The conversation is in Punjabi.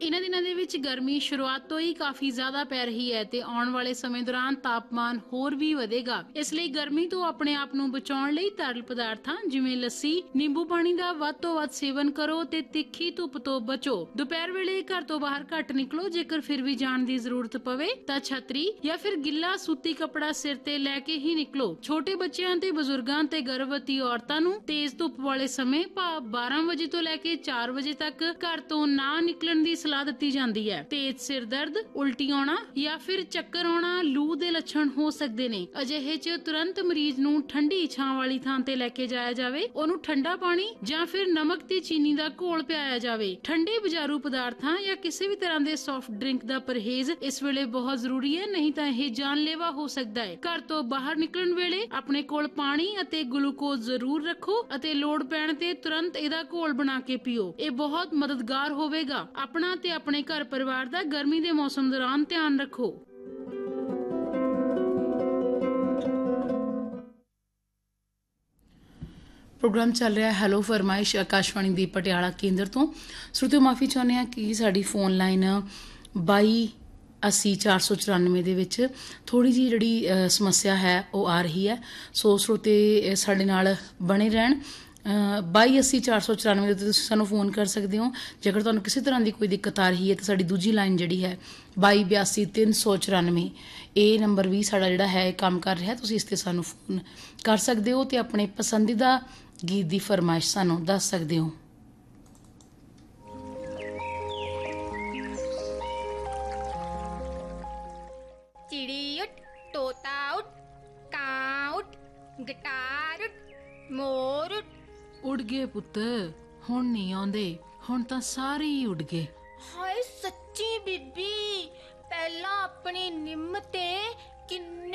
ਇਹਨਾਂ ਦਿਨਾਂ ਦੇ ਵਿੱਚ ਗਰਮੀ ਸ਼ੁਰੂਆਤ ਤੋਂ ਹੀ ਕਾਫੀ ਜ਼ਿਆਦਾ ਪੈ ਰਹੀ ਹੈ ਤੇ ਆਉਣ ਵਾਲੇ ਸਮੇਂ ਦੌਰਾਨ ਤਾਪਮਾਨ ਹੋਰ ਵੀ ਵਧੇਗਾ। ਇਸ ਲਈ ਗਰਮੀ ਤੋਂ ਆਪਣੇ ਆਪ ਨੂੰ ਬਚਾਉਣ ਲਈ ਤਰਲ ਪਦਾਰਥਾਂ ਜਿਵੇਂ ਲੱਸੀ, ਨਿੰਬੂ ਪਾਣੀ ਦਾ ਵੱਧ ਤੋਂ ਵੱਧ ਸੇਵਨ ਕਰੋ ਤੇ ਤਿੱਖੀ ਧੁੱਪ ਤੋਂ ਬਚੋ। ਦੁਪਹਿਰ ਵੇਲੇ ਘਰ ਤੋਂ ਬਾਹਰ ਘੱਟ ਨਿਕਲੋ। ਜੇਕਰ ਫਿਰ ਵੀ ਜਾਣ ਦੀ ਜ਼ਰੂਰਤ ਪਵੇ ਤਾਂ ਛਤਰੀ ਜਾਂ ਫਿਰ ਗਿੱਲਾ ਸੂਤੀ ਕੱਪੜਾ ਸਿਰ ਤੇ ਲੈ ਕੇ ਹੀ ਨਿਕਲੋ। ਛੋਟੇ ਬੱਚਿਆਂ ਤੇ ਬਜ਼ੁਰਗਾਂ ਤੇ ਗਰਭਵਤੀ ਔਰਤਾਂ ਨੂੰ ਤੇਜ਼ ਧੁੱਪ ਵਾਲੇ ਸਮੇਂ ਭਾਵ 12 ਵਜੇ ਤੋਂ ਲੈ ਕੇ 4 ਵਜੇ ਤੱਕ ਘਰ ਤੋਂ ਨਾ ਨਿਕਲਣ ਦੀ ਸਲਾਹ ਦਿੱਤੀ ਜਾਂਦੀ ਹੈ। ਤੇਜ਼ ਸਿਰ ਦਰਦ, ਉਲਟੀ ਆਉਣਾ ਜਾਂ ਫਿਰ ਚੱਕਰ ਆਉਣਾ ਲੂ ਦੇ ਲੱਛਣ ਹੋ ਸਕਦੇ ਨੇ। ਅਜਿਹੇ 'ਚ ਤੁਰੰਤ ਮਰੀਜ਼ ਨੂੰ ਠੰਡੀ ਛਾਂ ਵਾਲੀ ਥਾਂ ਤੇ ਲੈ ਕੇ ਜਾਇਆ ਜਾਵੇ। ਉਹਨੂੰ ਠੰਡਾ ਪਾਣੀ ਜਾਂ ਫਿਰ ਨਮਕ ਤੇ ਚੀਨੀ ਦਾ ਘੋਲ ਪਿਆਇਆ ਜਾਵੇ। ਠੰਡੇ ਬਾਜ਼ਾਰੂ ਪਦਾਰਥਾਂ ਜਾਂ ਕਿਸੇ ਵੀ ਤਰ੍ਹਾਂ ਦੇ ਸੌਫਟ ਡਰਿੰਕ ਦਾ ਪਰਹੇਜ਼ ਇਸ ਵੇਲੇ ਬਹੁਤ ਜ਼ਰੂਰੀ ਹੈ, ਨਹੀਂ ਤਾਂ ਇਹ ਜਾਨਲੇਵਾ ਹੋ ਸਕਦਾ ਹੈ। ਘਰ ਤੋਂ ਬਾਹਰ ਨਿਕਲਣ ਵੇਲੇ ਆਪਣੇ ਕੋਲ ਪਾਣੀ ਅਤੇ ਗਲੂਕੋਜ਼ ਜ਼ਰੂਰ ਰੱਖੋ ਅਤੇ ਲੋੜ ਪੈਣ ਤੇ ਤੁਰੰਤ ਇਹਦਾ ਘੋਲ ਬਣਾ ਕੇ ਪੀਓ। ਇਹ ਬਹੁਤ ਮਦਦਗਾਰ ਹੋਵੇਗਾ। ਆਪਣਾ ਤੇ ਆਪਣੇ ਘਰ ਪਰਿਵਾਰ ਦਾ ਗਰਮੀ ਦੇ ਮੌਸਮ ਦੌਰਾਨ ਧਿਆਨ ਰੱਖੋ। ਪ੍ਰੋਗਰਾਮ ਚੱਲ ਰਿਹਾ ਹੈਲੋ ਫਰਮਾਇਸ਼ ਆਕਾਸ਼ਵਾਣੀ ਦੀ ਪਟਿਆਲਾ ਕੇਂਦਰ ਤੋਂ। ਸਰੋਤਿਓ ਮਾਫੀ ਚਾਹੁੰਦੇ ਹਾਂ ਕਿ ਸਾਡੀ ਫੋਨ ਲਾਈਨ 2280 ਦੇ ਵਿੱਚ ਥੋੜੀ ਜਿਹੀ ਜਿਹੜੀ ਸਮੱਸਿਆ ਹੈ ਉਹ ਆ ਰਹੀ ਹੈ। ਸੋ ਸਰੋਤੇ ਸਾਡੇ ਨਾਲ ਬਣੇ ਰਹਿਣ। 2280 ਦੇ ਉੱਤੇ ਤੁਸੀਂ ਸਾਨੂੰ ਫੋਨ ਕਰ ਸਕਦੇ ਹੋ। ਜੇਕਰ ਤੁਹਾਨੂੰ ਕਿਸੇ ਤਰ੍ਹਾਂ ਦੀ ਕੋਈ ਦਿੱਕਤ ਆ ਰਹੀ ਹੈ ਤਾਂ ਸਾਡੀ ਦੂਜੀ ਲਾਈਨ ਜਿਹੜੀ ਹੈ 2282 ਇਹ ਨੰਬਰ ਵੀ ਸਾਡਾ ਜਿਹੜਾ ਹੈ ਕੰਮ ਕਰ ਰਿਹਾ। ਤੁਸੀਂ ਇਸ ਤੇ ਸਾਨੂੰ ਫੋਨ ਕਰ ਸਕਦੇ ਹੋ ਤੇ ਆਪਣੇ ਪਸੰਦੀਦਾ ਗੀਤ ਦੀ ਫਰਮਾਇਸ਼ ਸਾਨੂੰ ਦੱਸ ਸਕਦੇ ਹੋ। चिड़ी उठ, तोता उठ, ਕਾਂ उठ, गिटार उठ, मोर उठ। ਉੱਡ ਗਏ ਪੁੱਤ, ਹੁਣ ਨਹੀਂ ਆਉਂਦੇ, ਹੁਣ ਤਾਂ ਸਾਰੇ ਹੀ ਉੱਡ ਗਏ। ਹਾਏ ਸੱਚੀ ਬੀਬੀ, ਪਹਿਲਾਂ ਆਪਣੀ ਨਿੰਮ ਤੇ ਕਿੰਨੇ